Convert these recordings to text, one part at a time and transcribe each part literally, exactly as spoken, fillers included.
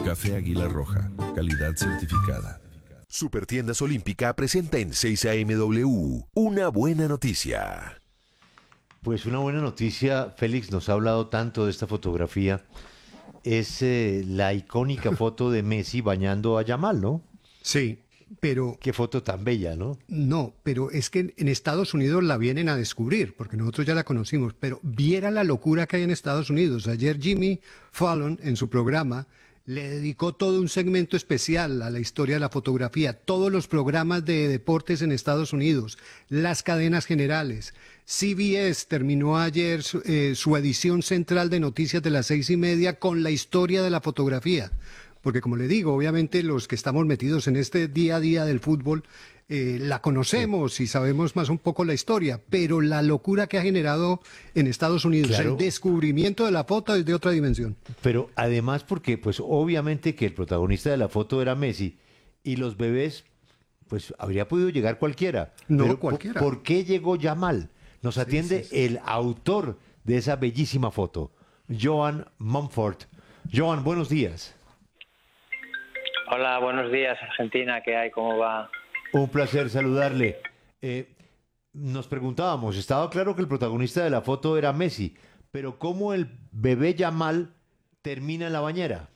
Café Águila Roja, calidad certificada. Supertiendas Olímpica presenta en seis A M W una buena noticia. Pues una buena noticia, Félix nos ha hablado tanto de esta fotografía. Es eh, la icónica foto de Messi bañando a Yamal, ¿no? Sí, pero Qué foto tan bella, ¿no? no, pero es que en Estados Unidos la vienen a descubrir, porque nosotros ya la conocimos, pero viera la locura que hay en Estados Unidos. Ayer Jimmy Fallon, en su programa, le dedicó todo un segmento especial a la historia de la fotografía, todos los programas de deportes en Estados Unidos, las cadenas generales. C B S terminó ayer su, eh, su edición central de noticias de las seis y media con la historia de la fotografía. Porque como le digo, obviamente los que estamos metidos en este día a día del fútbol, eh, la conocemos sí. y sabemos más un poco la historia, pero la locura que ha generado en Estados Unidos, Claro. el descubrimiento de la foto es de otra dimensión. Pero además porque, pues obviamente que el protagonista de la foto era Messi y los bebés, pues habría podido llegar cualquiera. No, Pero, cualquiera. ¿por qué llegó Yamal? Nos atiende sí, sí. el autor de esa bellísima foto, Joan Mumford. Joan, buenos días. Hola, buenos días, Argentina, ¿qué hay? ¿Cómo va? Un placer saludarle. Eh, nos preguntábamos, estaba claro que el protagonista de la foto era Messi, pero ¿cómo el bebé Yamal termina en la bañera?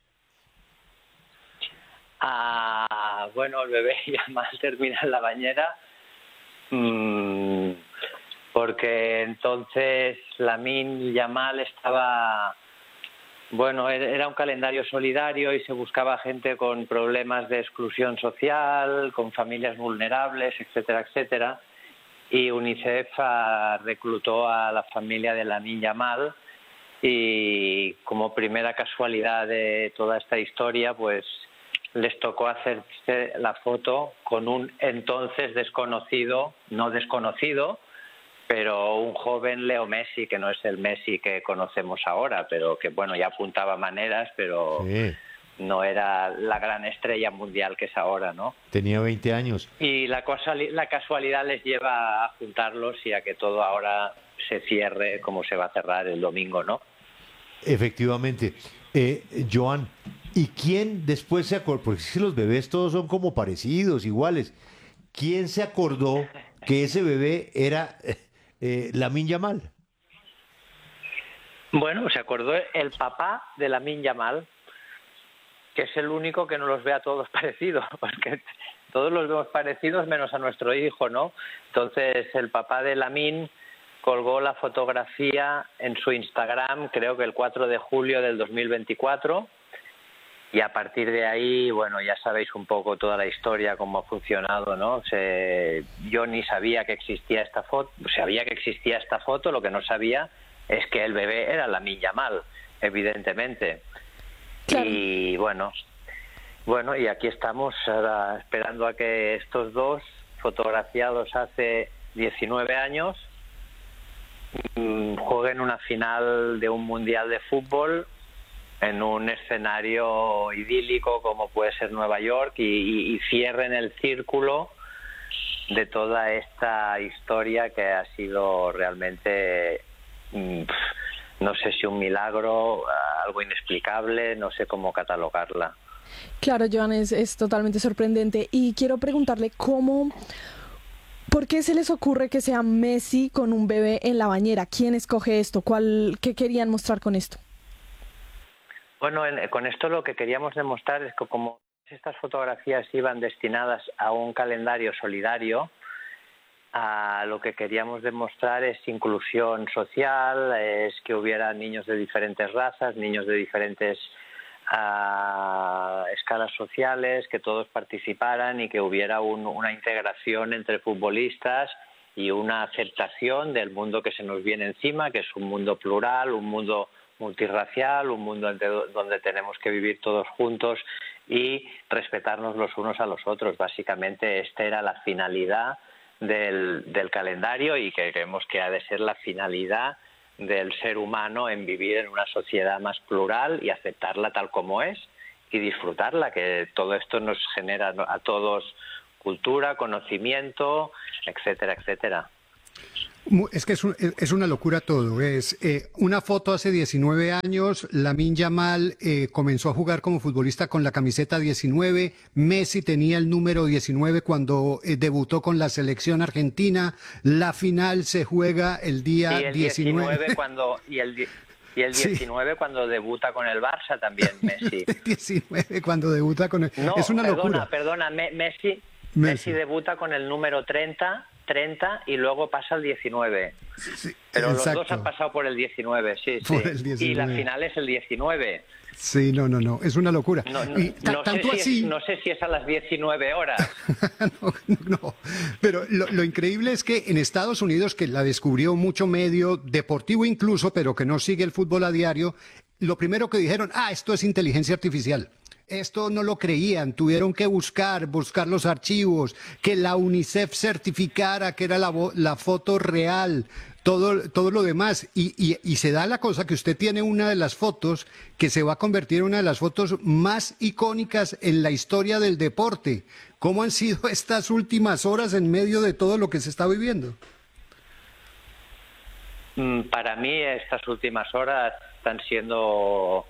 Ah, bueno, el bebé Yamal termina en la bañera mmm, porque entonces Lamine Yamal estaba... Bueno, era un calendario solidario y se buscaba gente con problemas de exclusión social, con familias vulnerables, etcétera, etcétera. Y UNICEF reclutó a la familia de Lamine Yamal y como primera casualidad de toda esta historia, pues les tocó hacerse la foto con un entonces desconocido, no desconocido, pero un joven Leo Messi, que no es el Messi que conocemos ahora, pero que bueno, ya apuntaba maneras, pero Sí, no era la gran estrella mundial que es ahora, ¿no? tenía veinte años. Y la, cosa, la casualidad les lleva a juntarlos y a que todo ahora se cierre como se va a cerrar el domingo, ¿no? Efectivamente. Eh, Joan, ¿y quién después se acordó? Porque si los bebés todos son como parecidos, iguales. ¿Quién se acordó que ese bebé era eh, Lamine Yamal? Bueno, se acordó el papá de Lamine Yamal, que es el único que no los ve a todos parecidos, porque todos los vemos parecidos menos a nuestro hijo, ¿no? Entonces el papá de Lamine colgó la fotografía en su Instagram, creo que el cuatro de julio del dos mil veinticuatro, y a partir de ahí, bueno, ya sabéis un poco toda la historia, cómo ha funcionado, ¿no? Se, yo ni sabía que existía esta foto, sabía que existía esta foto, lo que no sabía es que el bebé era Lamine Yamal, evidentemente. Claro. Y bueno, bueno, y aquí estamos ahora esperando a que estos dos, fotografiados hace diecinueve años, jueguen una final de un mundial de fútbol en un escenario idílico como puede ser Nueva York y, y, y cierren el círculo de toda esta historia que ha sido realmente, no sé si un milagro, algo inexplicable, no sé cómo catalogarla. Claro, Joan, es, es totalmente sorprendente. Y quiero preguntarle cómo, ¿por qué se les ocurre que sea Messi con un bebé en la bañera? ¿Quién escoge esto? ¿Cuál, qué querían mostrar con esto? Bueno, en, con esto lo que queríamos demostrar es que como estas fotografías iban destinadas a un calendario solidario, a lo que queríamos demostrar es inclusión social, es que hubiera niños de diferentes razas, niños de diferentes uh, escalas sociales, que todos participaran y que hubiera un, una integración entre futbolistas y una aceptación del mundo que se nos viene encima, que es un mundo plural, un mundo multirracial, un mundo donde tenemos que vivir todos juntos y respetarnos los unos a los otros. Básicamente esta era la finalidad del, del calendario y que creemos que ha de ser la finalidad del ser humano en vivir en una sociedad más plural y aceptarla tal como es y disfrutarla, que todo esto nos genera a todos cultura, conocimiento, etcétera, etcétera. Mu- Es que es, un- es- es una locura todo. Es eh, una foto hace diecinueve años, Lamine Yamal eh, comenzó a jugar como futbolista con la camiseta diecinueve, Messi tenía el número diecinueve cuando eh, debutó con la selección argentina, la final se juega el día Y el diecinueve. diecinueve cuando y el di- y el Sí. diecinueve cuando debuta con el Barça también Messi. diecinueve cuando debuta con el... No, es una perdona, locura. perdona, Me- Messi, Messi. Messi debuta con el número treinta, treinta y luego pasa al diecinueve. Sí, Pero exacto. los dos han pasado por el diecinueve, sí, Por sí. el Y diecinueve. la final es el diecinueve. Sí, no, no, no, es una locura. No, no, Y ta- no sé tanto si es- así... no sé si es a las diecinueve horas. no, no, pero lo, lo increíble es que en Estados Unidos, que la descubrió mucho medio deportivo incluso, pero que no sigue el fútbol a diario, lo primero que dijeron, ah, esto es inteligencia artificial. Esto no lo creían, tuvieron que buscar, buscar los archivos, que la UNICEF certificara que era la, vo- la foto real, todo, todo lo demás. Y, y, y se da la cosa que usted tiene una de las fotos que se va a convertir en una de las fotos más icónicas en la historia del deporte. ¿Cómo han sido estas últimas horas en medio de todo lo que se está viviendo? Mm, Para mí estas últimas horas están siendo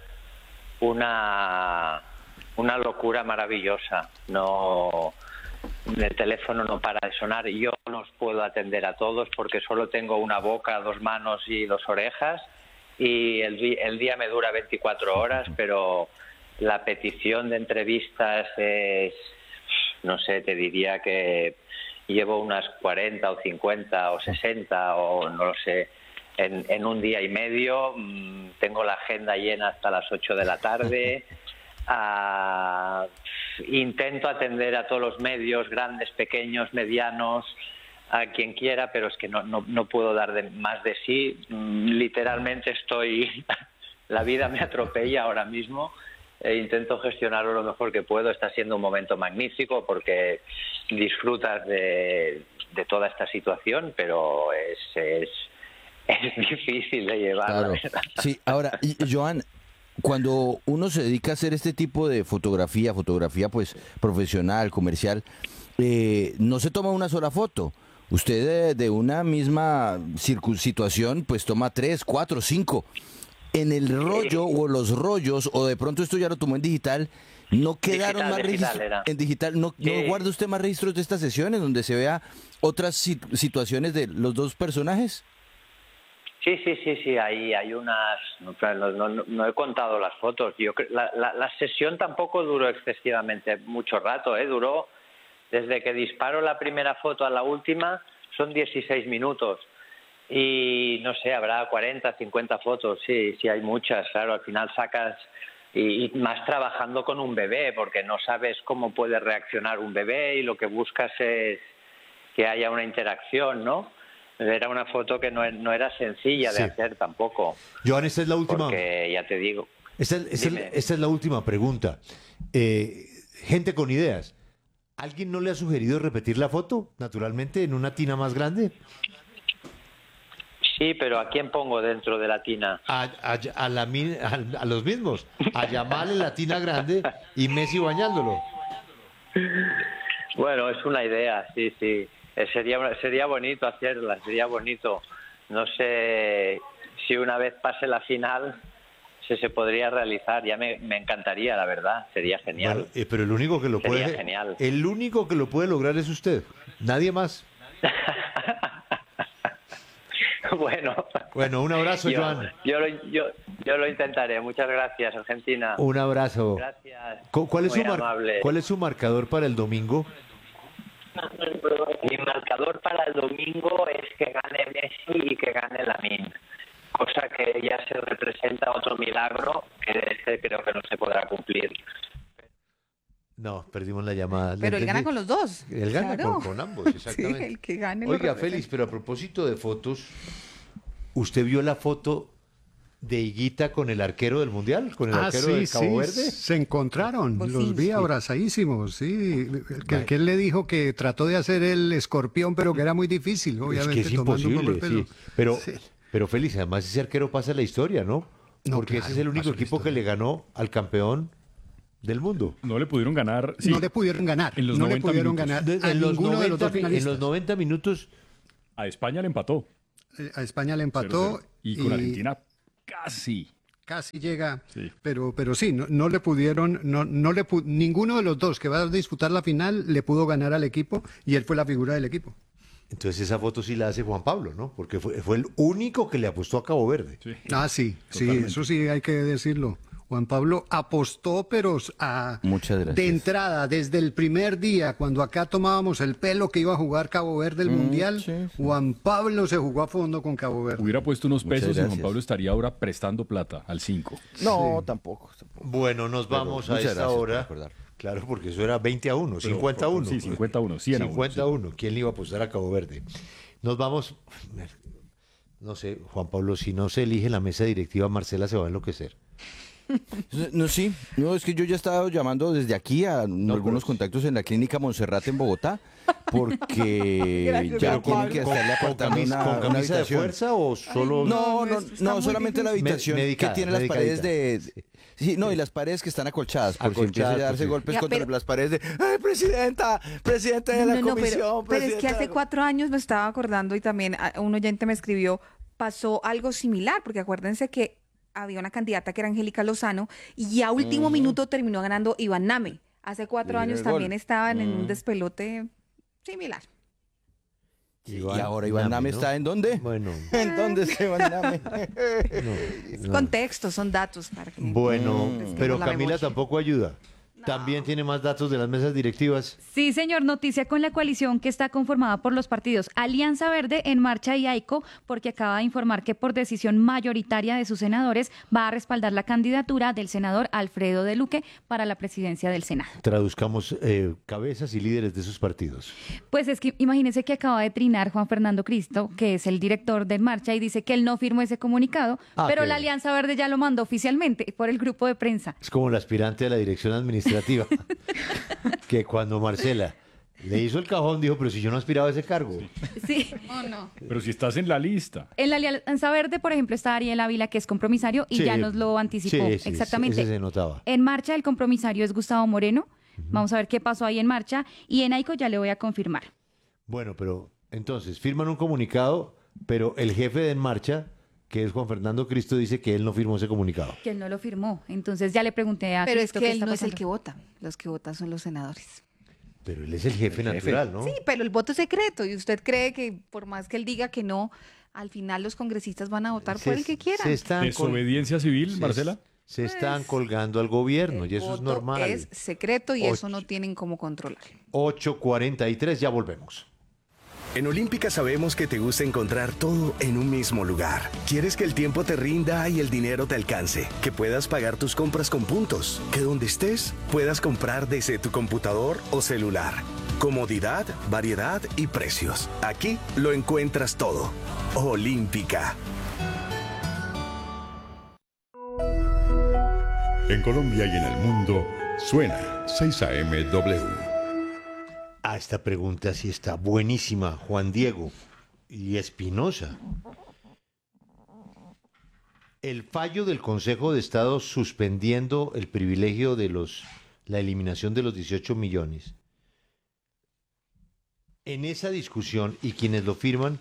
una, una locura maravillosa. No, el teléfono no para de sonar. Yo no os puedo atender a todos porque solo tengo una boca, dos manos y dos orejas. Y el, di- el día me dura veinticuatro horas, pero la petición de entrevistas es, no sé, te diría que llevo unas cuarenta o cincuenta o sesenta o no lo sé. En, en un día y medio, mm, tengo la agenda llena hasta las ocho de la tarde. Ah, intento atender a todos los medios, grandes, pequeños, medianos, a quien quiera, pero es que no, no, no puedo dar de- más de sí. Mm, Literalmente estoy... La vida me atropella ahora mismo. E intento gestionarlo lo mejor que puedo. Está siendo un momento magnífico porque disfrutas de, de toda esta situación, pero es... es es difícil de llevar, la Claro. verdad. Sí, ahora, y- Joan, cuando uno se dedica a hacer este tipo de fotografía, fotografía pues profesional, comercial, eh, no se toma una sola foto. Usted de, de una misma circun- situación pues toma tres, cuatro, cinco. En el rollo o los rollos, o de pronto esto ya lo tomó en digital, ¿no quedaron Digital, más digital registros? era. En digital, ¿no, Sí. ¿no guarda usted más registros de estas sesiones donde se vea otras sit- situaciones de los dos personajes? Sí, sí, sí, sí, hay, hay unas... No, no, no- no he contado las fotos. Yo cre- la, la, la sesión tampoco duró excesivamente mucho rato, ¿eh? Duró desde que disparo la primera foto a la última, son dieciséis minutos. Y no sé, habrá cuarenta, cincuenta fotos, sí, sí hay muchas, claro, al final sacas... Y, y más trabajando con un bebé, porque no sabes cómo puede reaccionar un bebé y lo que buscas es que haya una interacción, ¿no? Era una foto que no, no era sencilla de Sí. hacer tampoco, Joan, esta es la última. porque ya te digo... Esta, es- esta es- Dime. esta es la última pregunta. Eh, gente con ideas. ¿Alguien no le ha sugerido repetir la foto, naturalmente, en una tina más grande? Sí, pero ¿a quién pongo dentro de la tina? A, a, a la mi- a- a los mismos. A Yamal en la tina grande y Messi bañándolo. Bueno, es una idea, sí, sí. Eh, Sería, sería bonito hacerla, sería bonito. No sé si una vez pase la final se, se podría realizar. Ya me, me encantaría, la verdad. Sería genial. Bueno, eh, pero el único que lo Sería puede, genial. el único que lo puede lograr es usted. Nadie más. Bueno. Bueno, un abrazo, yo, Joan. Yo lo, yo, yo lo intentaré. Muchas gracias, Argentina. Un abrazo. Gracias. Cu- ¿Cuál es, Muy su mar- amable. ¿Cuál es su marcador para el domingo? Mi marcador para el domingo es que gane Messi y que gane Lamine, cosa que ya se representa otro milagro que este creo que no se podrá cumplir. No, perdimos la llamada. ¿Le Pero él gana entendí? con los dos. Él gana Claro. con, con ambos, exactamente. Sí, el que gane lo Oiga, representa. Félix, pero a propósito de fotos, ¿usted vio la foto de Higuita con el arquero del Mundial? ¿Con el Ah, arquero sí, de Cabo sí, Verde? se encontraron, Pues los sí. vi Sí. abrazadísimos, sí. Que, Vale. que él le dijo que trató de hacer el escorpión, pero que era muy difícil, Es obviamente. que es tomando un poco el imposible, pelo. sí. Pero, Sí. pero Félix, además ese arquero pasa la historia, ¿no? No, Porque ese claro, es el único pasó la equipo que historia. le ganó al campeón del mundo. No le pudieron ganar. sí, No le pudieron ganar, en los no le noventa pudieron minutos. ganar De- a en, los ninguno de los noventa, dos mi- en finalistas. los noventa minutos, A España le empató. eh, a España le empató. cero cero. Y con Argentina casi. Casi llega, Sí. pero, pero sí, no, no le pudieron, no, no le pu- ninguno de los dos que va a disputar la final le pudo ganar al equipo y él fue la figura del equipo. Entonces esa foto sí la hace Juan Pablo, ¿no? Porque fue, fue el único que le apostó a Cabo Verde. Sí. Ah, sí, sí, Totalmente. eso sí hay que decirlo. Juan Pablo apostó, pero a, Muchas gracias. de entrada, desde el primer día, cuando acá tomábamos el pelo que iba a jugar Cabo Verde el Mundial, sí, sí. Juan Pablo se jugó a fondo con Cabo Verde. Hubiera puesto unos Muchas pesos y Juan gracias. Pablo estaría ahora prestando plata al cinco. No, tampoco, tampoco. Bueno, nos Pero vamos a muchas esta gracias por hora. acordar. Claro, porque eso era veinte a uno, Pero, cincuenta a uno. sí, cincuenta a uno, cien a uno, cincuenta a uno. ¿Quién le iba a apostar a Cabo Verde? Nos vamos, no sé, Juan Pablo, si no se elige la mesa directiva, Marcela se va a enloquecer. No, sí, no, es que yo ya estaba llamando desde aquí a algunos pero- contactos en la clínica Montserrat en Bogotá, porque Gracias, ya Juan tienen Pablo. que estarle ¿Con, apartando camisa, una, con una camisa de habitación. fuerza o solo...? No, No, no, está no, muy solamente la difícil. habitación Me- medicada, que tiene las paredes medicadita. de... Sí, no, y las paredes que están acolchadas, por si Acolchadas, empieza a por darse si- golpes Ya, contra pero- las paredes de... ¡Ay, presidenta! ¡Presidenta de la No, no, comisión! pero, pero es que presidenta hace de la-". cuatro años me estaba acordando y también a- un oyente me escribió, pasó algo similar, porque acuérdense que había una candidata que era Angélica Lozano y a último minuto terminó ganando Iván Name. Hace cuatro Le dio años el también gol. estaban en un Mm. despelote similar. Y ahora Iván Name ¿no? está ¿en dónde? Bueno, ¿En dónde está Iván Name? Es contexto, son datos para que... bueno, refresquemos pero la Camila memoria. tampoco ayuda. También tiene más datos de las mesas directivas. Sí, señor, noticia con la coalición que está conformada por los partidos Alianza Verde, En Marcha y AICO, porque acaba de informar que por decisión mayoritaria de sus senadores va a respaldar la candidatura del senador Alfredo de Luque para la presidencia del Senado. Traduzcamos eh, cabezas y líderes de esos partidos. Pues es que imagínese que acaba de trinar Juan Fernando Cristo, que es el director de En Marcha, y dice que él no firmó ese comunicado, Ah, pero qué la bien. Alianza Verde ya lo mandó oficialmente por el grupo de prensa. Es como el aspirante a la dirección administrativa, que cuando Marcela le hizo el cajón dijo, pero si yo no aspiraba a ese cargo. Sí. Pero si estás en la lista. En la Alianza Verde, por ejemplo, está Ariel Ávila, que es compromisario, y Sí, ya nos lo anticipó. sí, sí, Exactamente. ese se notaba. En Marcha, el compromisario es Gustavo Moreno. Vamos a ver qué pasó ahí en Marcha. Y en AICO ya le voy a confirmar. Bueno, pero entonces firman un comunicado, pero el jefe de En Marcha, que es Juan Fernando Cristo, dice que él no firmó ese comunicado. Que él no lo firmó. Entonces ya le pregunté a Pero es Cristo que qué él está no es el pasando. que vota, los que votan son los senadores. Pero él es el jefe El jefe. natural, ¿no? Sí, pero el voto es secreto y usted cree que por más que él diga que no, al final los congresistas van a votar por el que quieran. Se están, col- Desobediencia civil, se- Marcela. se están colgando al gobierno y El eso es voto normal. Es secreto y eso Ocho. no tienen cómo controlar. ocho cuarenta y tres, ya volvemos. En Olímpica sabemos que te gusta encontrar todo en un mismo lugar. Quieres que el tiempo te rinda y el dinero te alcance, que puedas pagar tus compras con puntos, que donde estés puedas comprar desde tu computador o celular. Comodidad, variedad y precios. Aquí lo encuentras todo. Olímpica. En Colombia y en el mundo, suena seis A M W. Ah, esta pregunta sí está buenísima, Juan Diego y Espinosa. El fallo del Consejo de Estado suspendiendo el privilegio de los la eliminación de los dieciocho millones. En esa discusión y quienes lo firman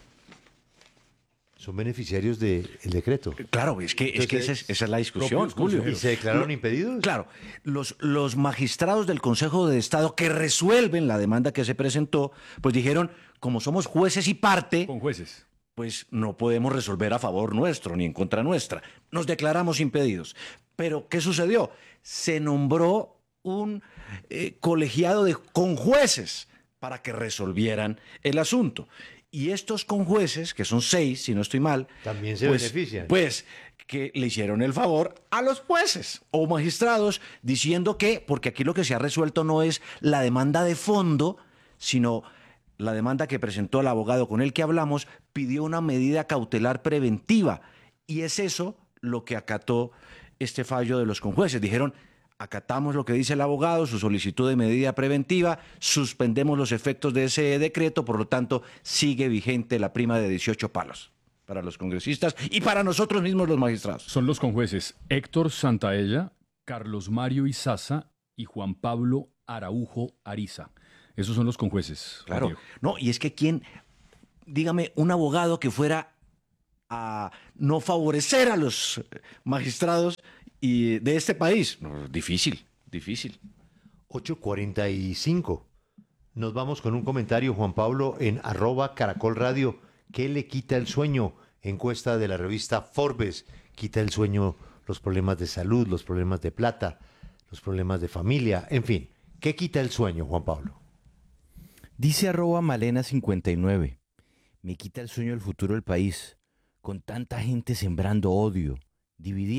son beneficiarios del decreto. Claro, es que, es que esa, es, esa es la discusión, propios Julio. ¿Y se declararon Lo- impedidos? Claro, los, los magistrados del Consejo de Estado que resuelven la demanda que se presentó, pues dijeron, como somos jueces y parte, Con jueces. pues no podemos resolver a favor nuestro ni en contra nuestra. Nos declaramos impedidos. Pero, ¿qué sucedió? Se nombró un eh, colegiado de conjueces para que resolvieran el asunto. Y estos conjueces, que son seis, si no estoy mal, También se pues, benefician. Pues que le hicieron el favor a los jueces o magistrados diciendo que, porque aquí lo que se ha resuelto no es la demanda de fondo, sino la demanda que presentó el abogado con el que hablamos, pidió una medida cautelar preventiva. Y es eso lo que acató este fallo de los conjueces. Dijeron, acatamos lo que dice el abogado, su solicitud de medida preventiva, suspendemos los efectos de ese decreto, por lo tanto, sigue vigente la prima de dieciocho palos para los congresistas y para nosotros mismos los magistrados. Son los conjueces Héctor Santaella, Carlos Mario Izaza y Juan Pablo Araujo Ariza. Esos son los conjueces. Claro. Diego. No, y es que quién, dígame, un abogado que fuera a no favorecer a los magistrados y de este país. No, difícil, difícil. ocho cuarenta y cinco. Nos vamos con un comentario, Juan Pablo, en arroba Caracol Radio. ¿Qué le quita el sueño? Encuesta de la revista Forbes. Quita el sueño los problemas de salud, los problemas de plata, los problemas de familia, en fin. ¿Qué quita el sueño, Juan Pablo? Dice arroba Malena cincuenta y nueve. Me quita el sueño el futuro del país. Con tanta gente sembrando odio, dividiendo.